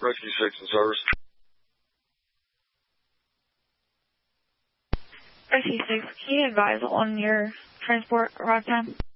Rescue 6 in service. Rescue 6, can you advise on your transport arrival time?